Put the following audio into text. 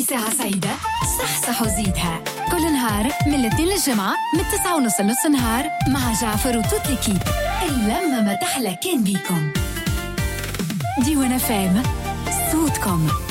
ساعة سعيدة صح وزيدها كل نهار من الاثنين للجمعة من 9:30 لنص النهار مع جعفر وتوت الكيب. اللمة ما تحلى كان بيكم. ديوان FM صوتكم.